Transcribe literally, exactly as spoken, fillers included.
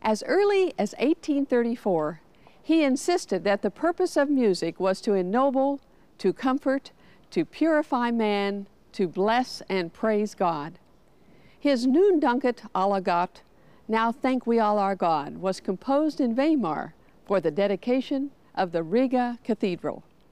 As early as eighteen thirty-four, he insisted that the purpose of music was to ennoble, to comfort, to purify man, to bless and praise God. His Noondanket alle Gott, Now Thank We All Our God, was composed in Weimar for the dedication of the Riga Cathedral.